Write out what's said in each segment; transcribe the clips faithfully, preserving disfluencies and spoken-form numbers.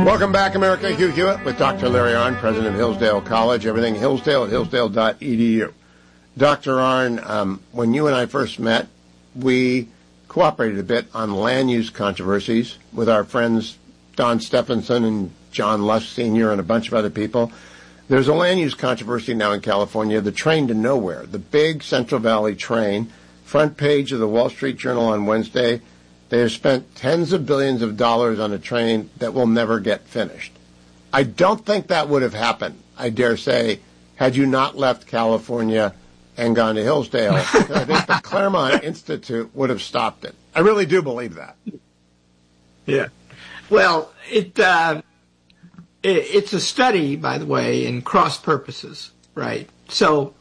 Welcome back, America. Hugh Hewitt with Doctor Larry Arnn, president of Hillsdale College. Everything Hillsdale at hillsdale dot e d u. Doctor Arnn, um, when you and I first met, we cooperated a bit on land use controversies with our friends Don Stephenson and John Lush Senior and a bunch of other people. There's a land use controversy now in California, the train to nowhere, the big Central Valley train, front page of the Wall Street Journal on Wednesday. They have spent tens of billions of dollars on a train that will never get finished. I don't think that would have happened, I dare say, had you not left California and gone to Hillsdale. I think the Claremont Institute would have stopped it. I really do believe that. Yeah. Well, it, uh, it it's a study, by the way, in cross purposes, right? So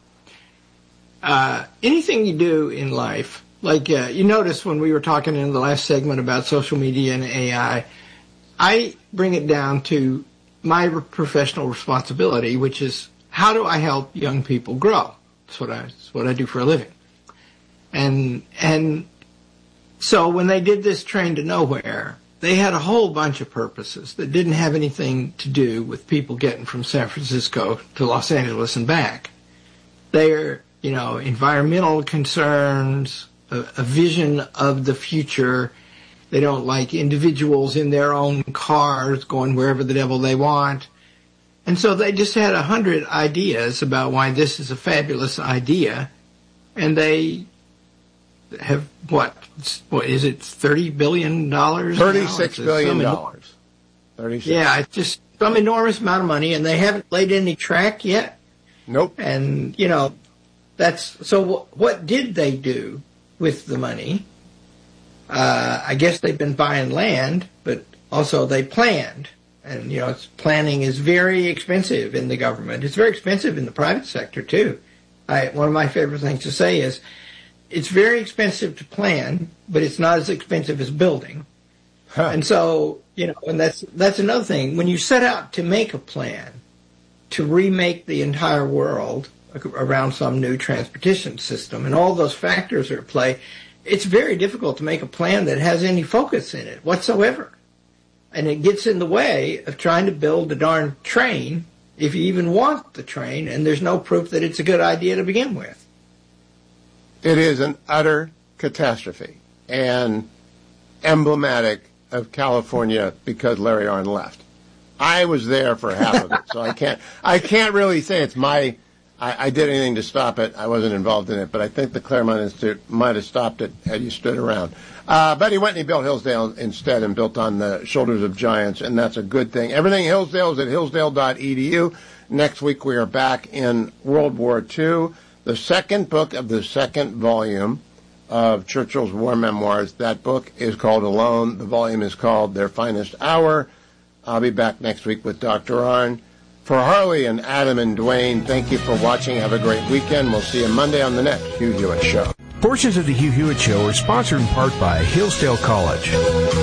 uh, anything you do in life, like uh, you notice when we were talking in the last segment about social media and A I, I bring it down to my professional responsibility, which is how do I help young people grow? That's what I, that's what I do for a living. And and so when they did this train to nowhere, they had a whole bunch of purposes that didn't have anything to do with people getting from San Francisco to Los Angeles and back. They're, you know, environmental concerns, a, a vision of the future. They don't like individuals in their own cars going wherever the devil they want. And so they just had a hundred ideas about why this is a fabulous idea. And they have, what, what is it, thirty billion dollars? thirty-six billion dollars. thirty-six. Yeah, it's just some enormous amount of money, and they haven't laid any track yet. Nope. And, you know, that's, so w- what did they do with the money? Uh, I guess they've been buying land, but also they planned. And, you know, it's, planning is very expensive in the government. It's very expensive in the private sector, too. I, one of my favorite things to say is it's very expensive to plan, but it's not as expensive as building. Huh. And so, you know, and that's that's another thing. When you set out to make a plan to remake the entire world around some new transportation system, and all those factors are at play, it's very difficult to make a plan that has any focus in it whatsoever. And it gets in the way of trying to build a darn train if you even want the train, and there's no proof that it's a good idea to begin with. It is an utter catastrophe and emblematic of California because Larry Arnn left. I was there for half of it, so I can't I can't really say it's my I, I did anything to stop it. I wasn't involved in it, but I think the Claremont Institute might have stopped it had you stood around. Uh, but he went and he built Hillsdale instead and built on the shoulders of giants, and that's a good thing. Everything Hillsdale is at hillsdale dot e d u. Next week we are back in World War Two, the second book of the second volume of Churchill's war memoirs. That book is called Alone. The volume is called Their Finest Hour. I'll be back next week with Doctor Arnn. For Harley and Adam and Dwayne, thank you for watching. Have a great weekend. We'll see you Monday on the next Hugh Hewitt Show. Portions of the Hugh Hewitt Show are sponsored in part by Hillsdale College.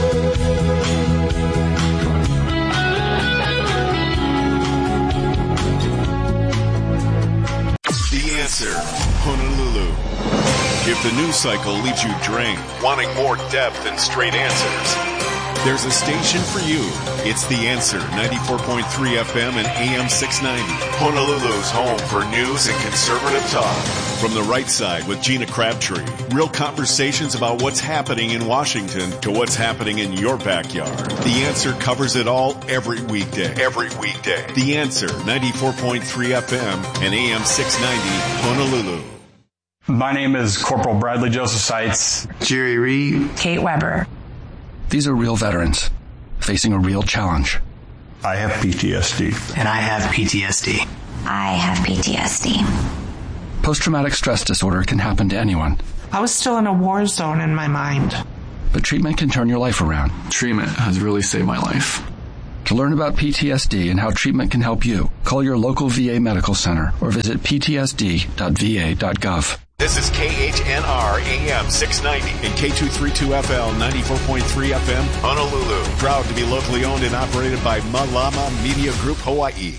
The Answer, Honolulu. If the news cycle leaves you drained, wanting more depth and straight answers, there's a station for you. It's The Answer, ninety-four point three F M and A M six ninety. Honolulu's home for news and conservative talk. From the right side with Gina Crabtree. Real conversations about what's happening in Washington to what's happening in your backyard. The Answer covers it all every weekday. Every weekday. The Answer, ninety-four point three F M and A M six ninety, Honolulu. My name is Corporal Bradley Joseph Seitz. Jerry Reed. Kate Weber. These are real veterans facing a real challenge. I have P T S D. And I have P T S D. I have P T S D. Post-traumatic stress disorder can happen to anyone. I was still in a war zone in my mind. But treatment can turn your life around. Treatment has really saved my life. To learn about P T S D and how treatment can help you, call your local V A medical center or visit p t s d dot v a dot gov. This is K H N R A M six ninety and K two thirty-two F L ninety-four point three F M, Honolulu. Proud to be locally owned and operated by Malama Media Group, Hawaii.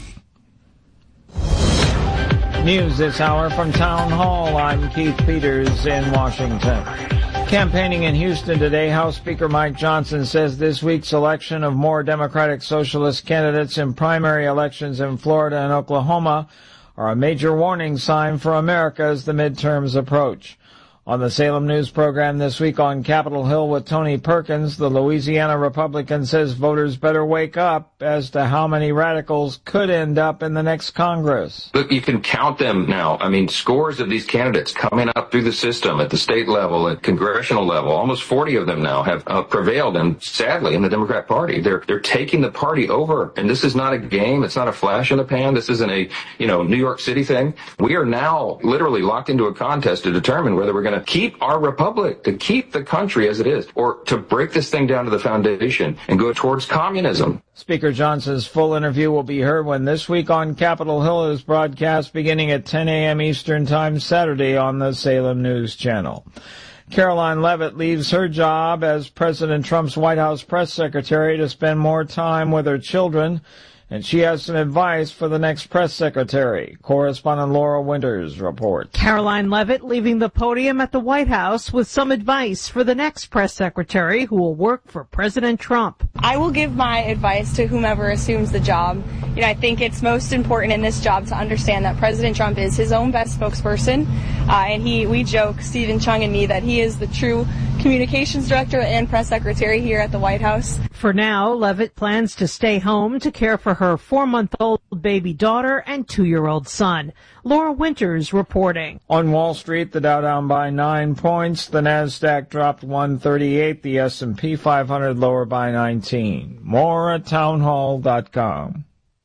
News this hour from Town Hall. I'm Keith Peters in Washington. Campaigning in Houston today, House Speaker Mike Johnson says this week's election of more Democratic Socialist candidates in primary elections in Florida and Oklahoma are a major warning sign for America as the midterms approach. On the Salem News program this week on Capitol Hill with Tony Perkins, the Louisiana Republican says voters better wake up as to how many radicals could end up in the next Congress. Look, you can count them now. I mean, scores of these candidates coming up through the system at the state level, at congressional level. Almost forty of them now have uh, prevailed, and sadly, in the Democrat Party. They're they're taking the party over, and this is not a game. It's not a flash in the pan. This isn't a, you know, New York City thing. We are now literally locked into a contest to determine whether we're going to keep our republic, to keep the country as it is, or to break this thing down to the foundation and go towards communism. Speaker Johnson's full interview will be heard when This Week on Capitol Hill is broadcast beginning at ten a.m. Eastern Time Saturday on the Salem News Channel. Caroline Leavitt leaves her job as President Trump's White House press secretary to spend more time with her children, and she has some advice for the next press secretary. Correspondent Laura Winters reports. Caroline Leavitt leaving the podium at the White House with some advice for the next press secretary who will work for President Trump. I will give my advice to whomever assumes the job. You know, I think it's most important in this job to understand that President Trump is his own best spokesperson. Uh, and he, we joke, Stephen Chung and me, that he is the true communications director and press secretary here at the White House. For now, Leavitt plans to stay home to care for her four-month-old baby daughter and two-year-old son. Laura Winters reporting. On Wall Street, the Dow down by nine points. The Nasdaq dropped one thirty-eight. The S and P five hundred lower by nineteen. More at townhall dot com.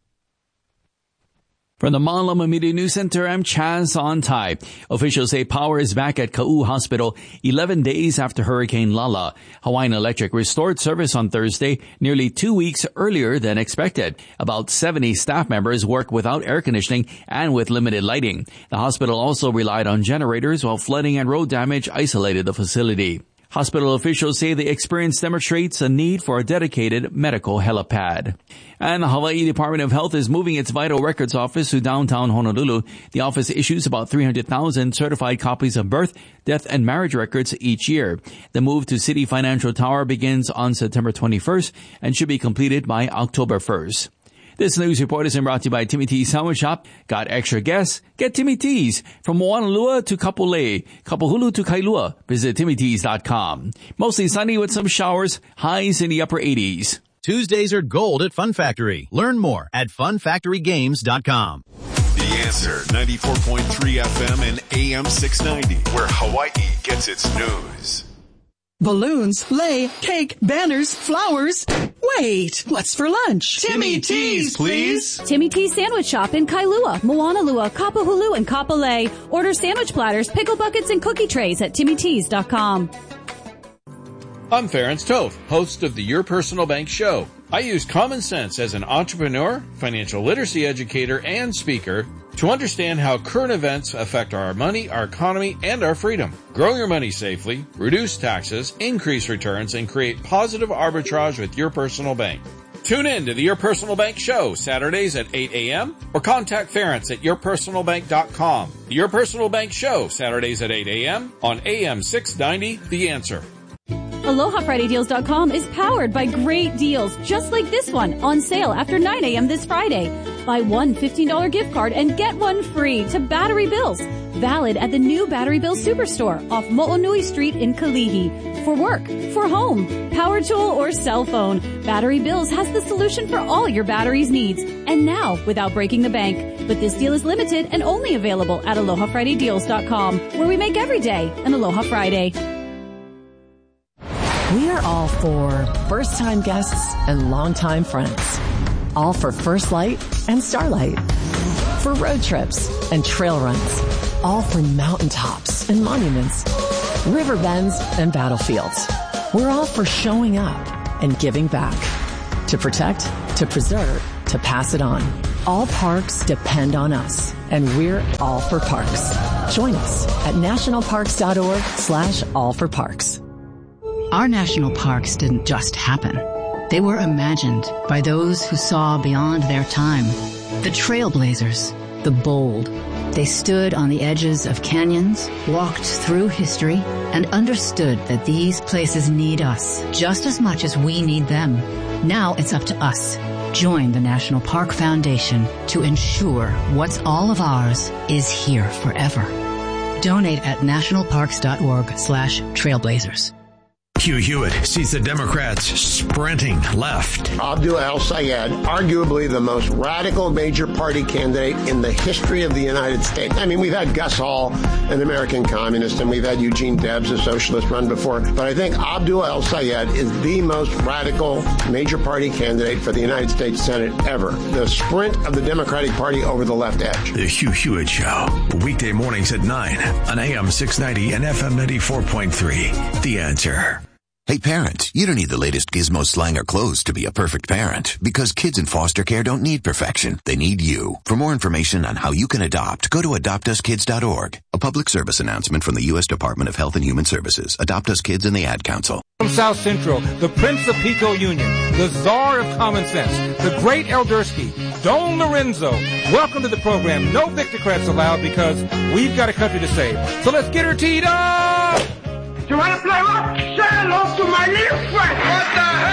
From the Mon Loma Media News Center, I'm Chaz On-Tai. Officials say power is back at Ka'u Hospital eleven days after Hurricane Lala. Hawaiian Electric restored service on Thursday, nearly two weeks earlier than expected. About seventy staff members work without air conditioning and with limited lighting. The hospital also relied on generators while flooding and road damage isolated the facility. Hospital officials say the experience demonstrates a need for a dedicated medical helipad. And the Hawaii Department of Health is moving its vital records office to downtown Honolulu. The office issues about three hundred thousand certified copies of birth, death, and marriage records each year. The move to City Financial Tower begins on September twenty-first and should be completed by October first. This news report is brought to you by Timmy T's Sandwich Shop. Got extra guests? Get Timmy T's. From Moanalua to Kapolei, Kapahulu to Kailua. Visit timmy tees dot com. Mostly sunny with some showers, highs in the upper eighties. Tuesdays are gold at Fun Factory. Learn more at fun factory games dot com. The Answer, ninety-four point three F M and A M six ninety, where Hawaii gets its news. Balloons, lei, cake, banners, flowers. Wait, what's for lunch? Timmy T's, please. Timmy T's Sandwich Shop in Kailua, Moanalua, Kapahulu, and Kapolei. Order sandwich platters, pickle buckets, and cookie trays at timmy tees dot com. I'm Ferenc Toth, host of the Your Personal Bank Show. I use common sense as an entrepreneur, financial literacy educator, and speaker to understand how current events affect our money, our economy, and our freedom. Grow your money safely, reduce taxes, increase returns, and create positive arbitrage with Your Personal Bank. Tune in to the Your Personal Bank Show, Saturdays at eight a.m. or contact Ferenc at your personal bank dot com. The Your Personal Bank Show, Saturdays at eight a.m. on A M six ninety, The Answer. Aloha Friday Deals dot com is powered by great deals just like this one on sale after nine a.m. this Friday. Buy one fifteen dollars gift card and get one free to Battery Bills. Valid at the new Battery Bills Superstore off Mo'onui Street in Kalihi. For work, for home, power tool, or cell phone, Battery Bills has the solution for all your batteries needs. And now, without breaking the bank. But this deal is limited and only available at Aloha Friday Deals dot com, where we make every day an Aloha Friday. We are all for first-time guests and long-time friends. All for First Light and Starlight. For road trips and trail runs. All for mountaintops and monuments. River bends and battlefields. We're all for showing up and giving back. To protect, to preserve, to pass it on. All parks depend on us, and we're all for parks. Join us at nationalparks.org slash all for parks. Our national parks didn't just happen. They were imagined by those who saw beyond their time. The trailblazers, the bold, They stood on the edges of canyons, walked through history, and understood that these places need us just as much as we need them. Now it's up to us. Join the National Park Foundation to ensure what's all of ours is here forever. Donate at nationalparks.org slash trailblazers. Hugh Hewitt sees the Democrats sprinting left. Abdul El-Sayed, arguably the most radical major party candidate in the history of the United States. I mean, we've had Gus Hall, an American communist, and we've had Eugene Debs, a socialist, run before. But I think Abdul El-Sayed is the most radical major party candidate for the United States Senate ever. The sprint of the Democratic Party over the left edge. The Hugh Hewitt Show, weekday mornings at nine on A M six ninety and F M ninety-four point three. The Answer. Hey parents, you don't need the latest gizmo, slang, or clothes to be a perfect parent, because kids in foster care don't need perfection. They need you. For more information on how you can adopt, go to adopt us kids dot org. A public service announcement from the U S Department of Health and Human Services, Adopt Us Kids, and the Ad Council. From South Central, the Prince of Pico Union, the Czar of Common Sense, the Great Eldersky, Don Lorenzo. Welcome to the program. No Victocrats allowed, because we've got a country to save. So let's get her teed up! You want to play what? Say hello to my little friend. What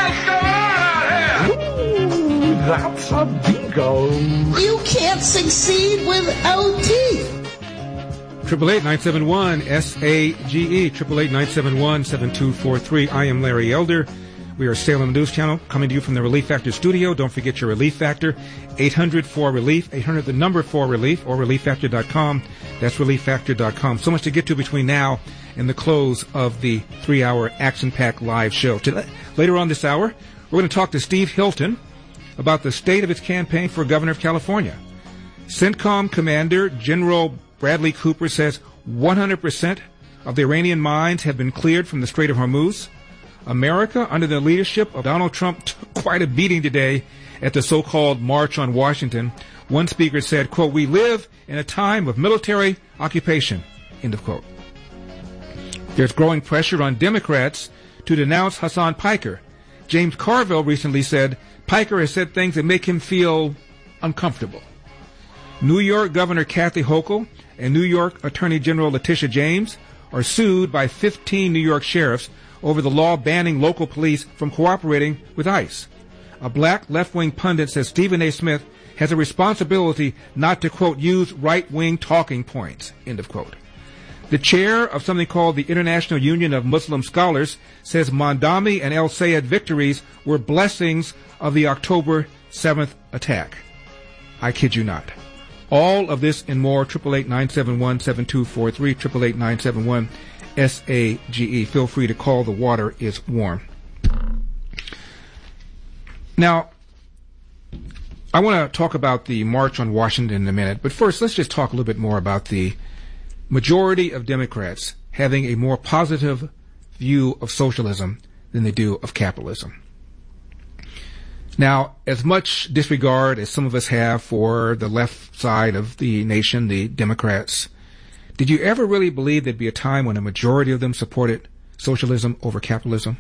the hell's going on out here? Ooh, that's a bingo. You can't succeed without teeth. Triple eight nine seven one S A G E. Triple eight nine seven one seven two four three. I am Larry Elder. We are Salem News Channel, coming to you from the Relief Factor studio. Don't forget your Relief Factor. eight hundred four relief. eight hundred the number four relief, or relief factor dot com. That's relief factor dot com. So much to get to between now and the close of the three-hour action-packed live show. Today, later on this hour, we're going to talk to Steve Hilton about the state of his campaign for governor of California. CENTCOM Commander General Bradley Cooper says one hundred percent of the Iranian mines have been cleared from the Strait of Hormuz. America, under the leadership of Donald Trump, took quite a beating today at the so-called March on Washington. One speaker said, quote, "We live in a time of military occupation," end of quote. There's growing pressure on Democrats to denounce Hassan Piker. James Carville recently said Piker has said things that make him feel uncomfortable. New York Governor Kathy Hochul and New York Attorney General Letitia James are sued by fifteen New York sheriffs over the law banning local police from cooperating with ICE. A black left-wing pundit says Stephen A. Smith has a responsibility not to, quote, use right-wing talking points, end of quote. The chair of something called the International Union of Muslim Scholars says Mondami and El-Sayed victories were blessings of the October seventh attack. I kid you not. All of this and more, eight eight eight, nine seven one, seven two four three, eight eight eight, nine seven one, S A G E. Feel free to call. The water is warm. Now, I want to talk about the March on Washington in a minute, but first let's just talk a little bit more about the majority of Democrats having a more positive view of socialism than they do of capitalism. Now, as much disregard as some of us have for the left side of the nation, the Democrats, did you ever really believe there'd be a time when a majority of them supported socialism over capitalism?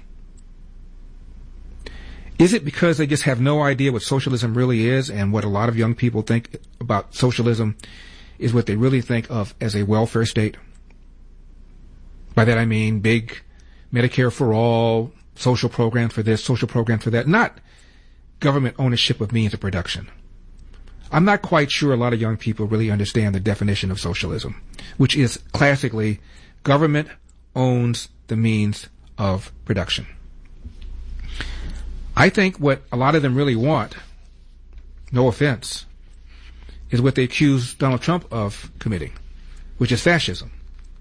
Is it because they just have no idea what socialism really is, and what a lot of young people think about socialism is what they really think of as a welfare state? By that I mean big Medicare for all, social program for this, social program for that, not government ownership of means of production. I'm not quite sure a lot of young people really understand the definition of socialism, which is classically government owns the means of production. I think what a lot of them really want, no offense, is what they accuse Donald Trump of committing, which is fascism.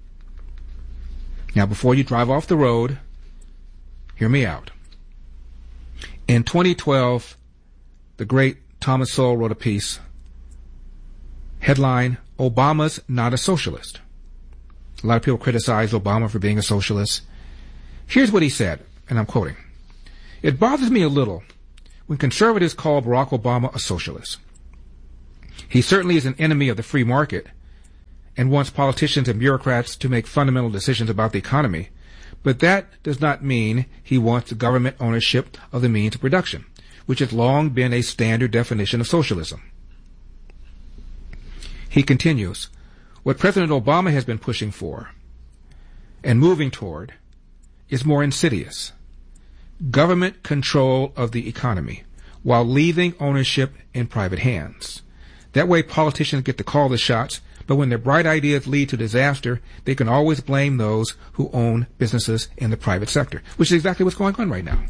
Now, before you drive off the road, hear me out. In twenty twelve, the great Thomas Sowell wrote a piece, headline, Obama's Not a Socialist. A lot of people criticize Obama for being a socialist. Here's what he said, and I'm quoting, "It bothers me a little when conservatives call Barack Obama a socialist. He certainly is an enemy of the free market and wants politicians and bureaucrats to make fundamental decisions about the economy, but that does not mean he wants government ownership of the means of production, which has long been a standard definition of socialism." He continues, What President Obama has been pushing for and moving toward is more insidious. Government control of the economy while leaving ownership in private hands. That way politicians get to call the shots, but when their bright ideas lead to disaster, they can always blame those who own businesses in the private sector, which is exactly what's going on right now.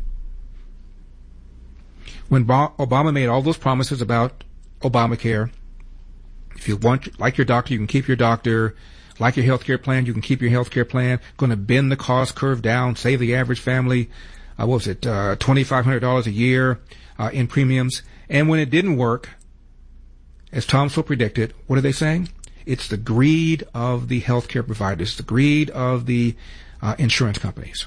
When Obama made all those promises about Obamacare, if you want, like your doctor, you can keep your doctor. Like your health care plan, you can keep your health care plan. Going to bend the cost curve down, save the average family, uh, what was it, uh, twenty-five hundred dollars a year uh, in premiums. And when it didn't work, as Tom so predicted, what are they saying? It's the greed of the health care providers, the greed of the uh, insurance companies.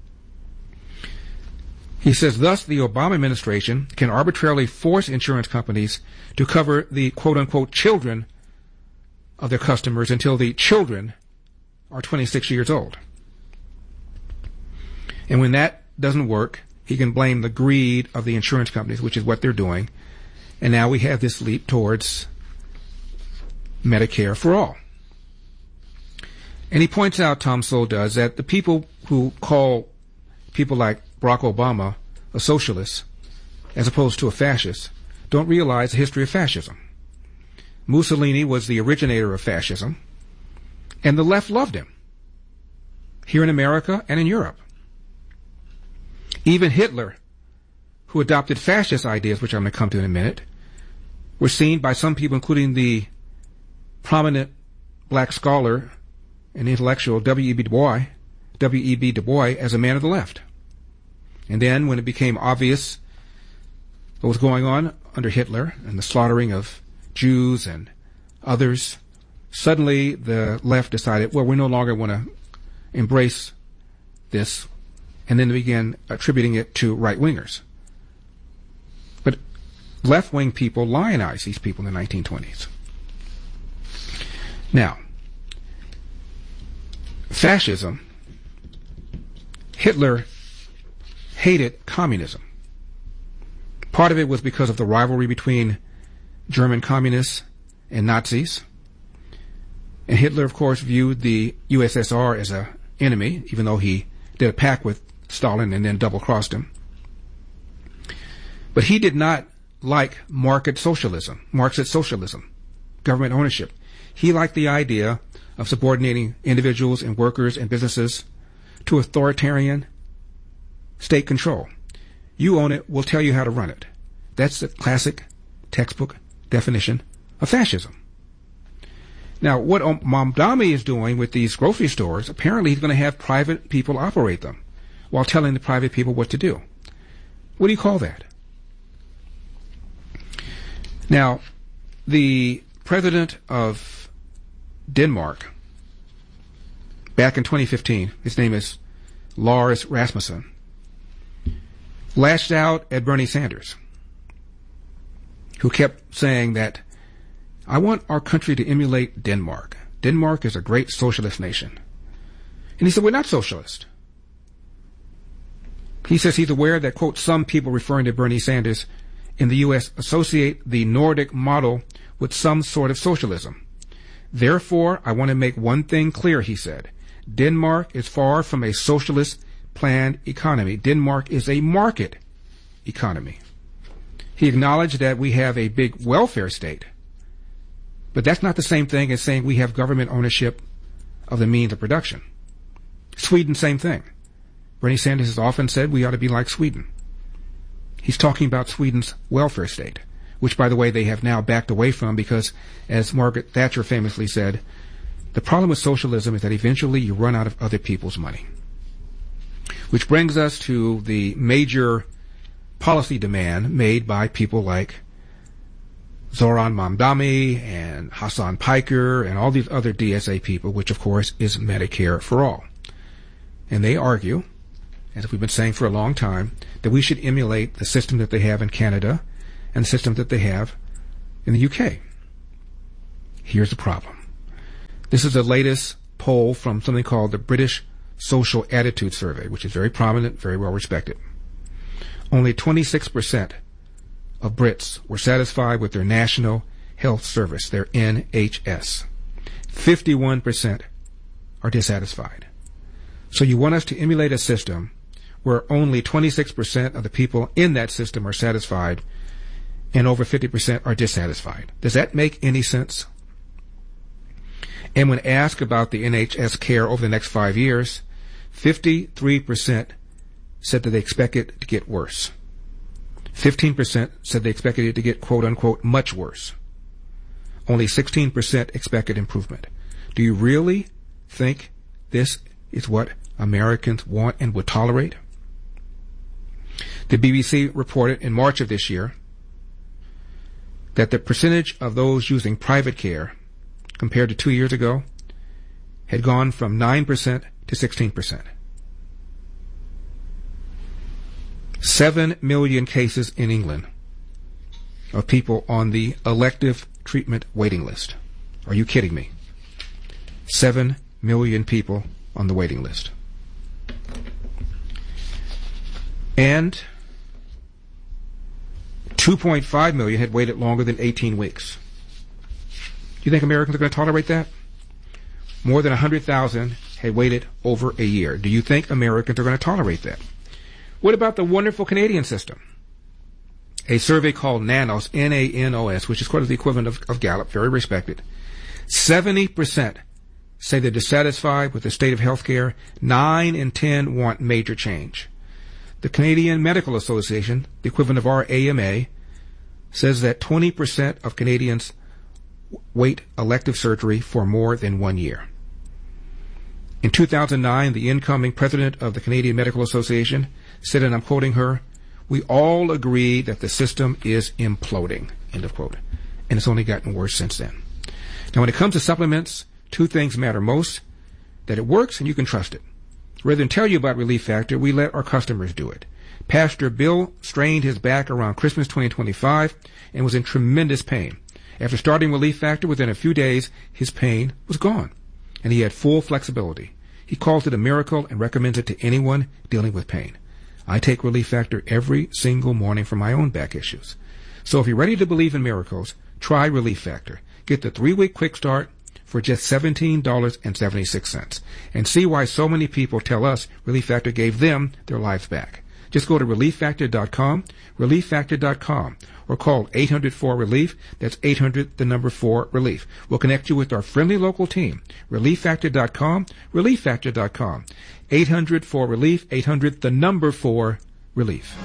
He says, thus, the Obama administration can arbitrarily force insurance companies to cover the quote-unquote children of their customers until the children are twenty-six years old. And when that doesn't work, he can blame the greed of the insurance companies, which is what they're doing. And now we have this leap towards Medicare for all. And he points out, Tom Sowell does, that the people who call people like Barack Obama a socialist as opposed to a fascist don't realize the history of fascism. Mussolini was the originator of fascism, and the left loved him, here in America and in Europe. Even Hitler, who adopted fascist ideas, which I'm going to come to in a minute, were seen by some people, including the prominent black scholar and intellectual W E B Du Bois, W E B Du Bois, as a man of the left. And then, when it became obvious what was going on under Hitler and the slaughtering of Jews and others, suddenly the left decided, well, we no longer want to embrace this, and then they began attributing it to right-wingers. But left-wing people lionized these people in the nineteen twenties. Now, fascism, Hitler hated communism. Part of it was because of the rivalry between German communists and Nazis. And Hitler, of course, viewed the U S S R as an enemy, even though he did a pact with Stalin and then double-crossed him. But he did not like market socialism, Marxist socialism, government ownership. He liked the idea of subordinating individuals and workers and businesses to authoritarian state control. You own it, we'll tell you how to run it. That's the classic textbook definition of fascism. Now, what Mamdani is doing with these grocery stores, apparently he's going to have private people operate them while telling the private people what to do. What do you call that? Now, the president of Denmark, back in twenty fifteen, his name is Lars Rasmussen, lashed out at Bernie Sanders, who kept saying that, I want our country to emulate Denmark. Denmark is a great socialist nation. And he said, we're not socialist. He says he's aware that, quote, some people referring to Bernie Sanders in the U S associate the Nordic model with some sort of socialism. Therefore, I want to make one thing clear, he said. Denmark is far from a socialist planned economy. Denmark is a market economy. He acknowledged that we have a big welfare state, but that's not the same thing as saying we have government ownership of the means of production. Sweden, same thing. Bernie Sanders has often said we ought to be like Sweden. He's talking about Sweden's welfare state, which, by the way, they have now backed away from because, as Margaret Thatcher famously said, the problem with socialism is that eventually you run out of other people's money. Which brings us to the major policy demand made by people like Zoran Mamdani and Hassan Piker and all these other D S A people, which of course is Medicare for all. And they argue, as we've been saying for a long time, that we should emulate the system that they have in Canada and the system that they have in the U K. Here's the problem. This is the latest poll from something called the British Social Attitude Survey, which is very prominent, very well respected. Only twenty-six percent of Brits were satisfied with their National Health Service, their N H S. fifty-one percent are dissatisfied. So you want us to emulate a system where only twenty-six percent of the people in that system are satisfied and over fifty percent are dissatisfied. Does that make any sense? And when asked about the N H S care over the next five years, fifty-three percent said that they expect it to get worse. fifteen percent said they expected it to get, quote unquote, much worse. Only sixteen percent expected improvement. Do you really think this is what Americans want and would tolerate? The B B C reported in March of this year that the percentage of those using private care compared to two years ago had gone from nine percent to sixteen percent. Seven million cases in England of people on the elective treatment waiting list. Are you kidding me? Seven million people on the waiting list. And two point five million had waited longer than eighteen weeks. Do you think Americans are going to tolerate that? More than one hundred thousand had waited over a year. Do you think Americans are going to tolerate that? What about the wonderful Canadian system? A survey called NANOS, N A N O S, which is quite the equivalent of, of Gallup, very respected. seventy percent say they're dissatisfied with the state of health care. Nine in ten want major change. The Canadian Medical Association, the equivalent of our A M A, says that twenty percent of Canadians wait elective surgery for more than one year. In two thousand nine, the incoming president of the Canadian Medical Association said, and I'm quoting her, "We all agree that the system is imploding," end of quote. And it's only gotten worse since then. Now, when it comes to supplements, two things matter most: that it works and you can trust it. Rather than tell you about Relief Factor, we let our customers do it. Pastor Bill strained his back around Christmas twenty twenty-five and was in tremendous pain. After starting Relief Factor, within a few days, his pain was gone, and he had full flexibility. He calls it a miracle and recommends it to anyone dealing with pain. I take Relief Factor every single morning for my own back issues. So if you're ready to believe in miracles, try Relief Factor. Get the three-week quick start for just seventeen dollars and seventy-six cents and see why so many people tell us Relief Factor gave them their lives back. Just go to relief factor dot com, relief factor dot com, or call eight hundred four relief. That's eight hundred, the number four, relief. We'll connect you with our friendly local team. relief factor dot com, relief factor dot com. eight hundred four relief, eight hundred, the number four, relief.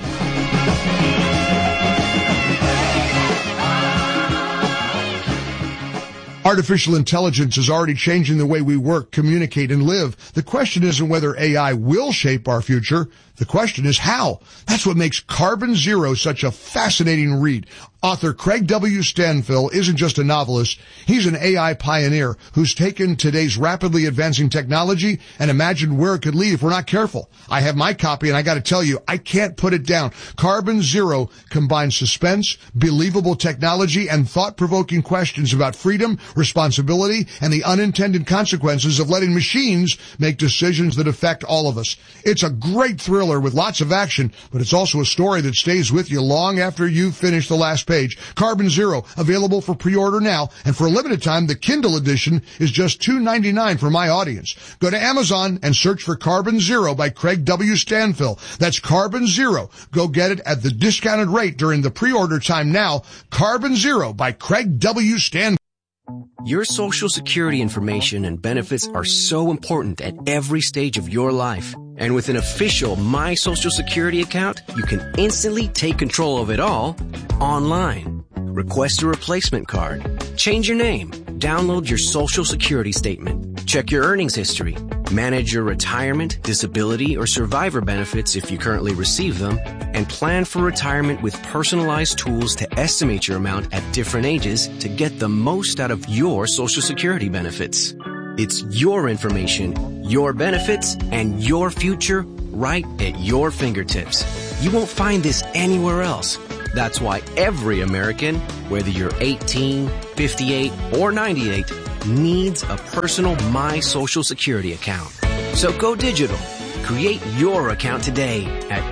Artificial intelligence is already changing the way we work, communicate, and live. The question isn't whether A I will shape our future. The question is how. That's what makes Carbon Zero such a fascinating read. Author Craig W. Stanfill isn't just a novelist. He's an A I pioneer who's taken today's rapidly advancing technology and imagined where it could lead if we're not careful. I have my copy, and I got to tell you, I can't put it down. Carbon Zero combines suspense, believable technology, and thought-provoking questions about freedom, responsibility, and the unintended consequences of letting machines make decisions that affect all of us. It's a great thriller with lots of action, but it's also a story that stays with you long after you've finished the last page. Carbon Zero, available for pre-order now, and for a limited time, the Kindle edition is just two dollars and ninety-nine cents for my audience. Go to Amazon and search for Carbon Zero by Craig W. Stanfill. That's Carbon Zero. Go get it at the discounted rate during the pre-order time now. Carbon Zero by Craig W. Stanfill. Your Social Security information and benefits are so important at every stage of your life. And with an official My Social Security account, you can instantly take control of it all online. Request a replacement card, change your name, download your Social Security statement, check your earnings history, manage your retirement, disability, or survivor benefits if you currently receive them, and plan for retirement with personalized tools to estimate your amount at different ages to get the most out of your Social Security benefits. It's your information, your benefits, and your future right at your fingertips. You won't find this anywhere else. That's why every American, whether you're eighteen, fifty-eight, or ninety-eight, needs a personal My Social Security account. So go digital. Create your account today at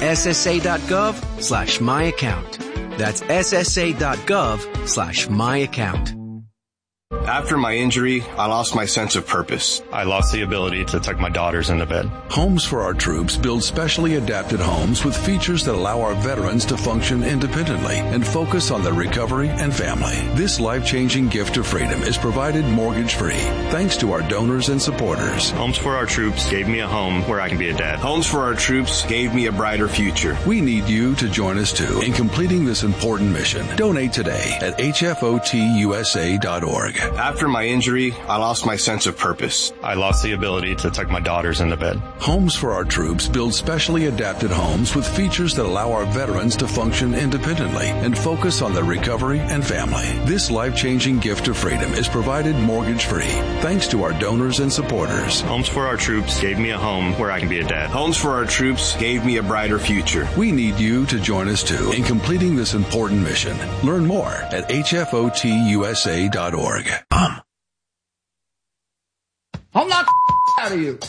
ssa.gov slash my account. That's ssa.gov slash my account. After my injury, I lost my sense of purpose. I lost the ability to tuck my daughters into bed. Homes for Our Troops builds specially adapted homes with features that allow our veterans to function independently and focus on their recovery and family. This life-changing gift of freedom is provided mortgage-free thanks to our donors and supporters. Homes for Our Troops gave me a home where I can be a dad. Homes for Our Troops gave me a brighter future. We need you to join us too in completing this important mission. Donate today at H F O T U S A dot org. After my injury, I lost my sense of purpose. I lost the ability to tuck my daughters into bed. Homes for Our Troops build specially adapted homes with features that allow our veterans to function independently and focus on their recovery and family. This life-changing gift of freedom is provided mortgage-free thanks to our donors and supporters. Homes for Our Troops gave me a home where I can be a dad. Homes for Our Troops gave me a brighter future. We need you to join us too in completing this important mission. Learn more at H F O T U S A dot org. I'm not out of you.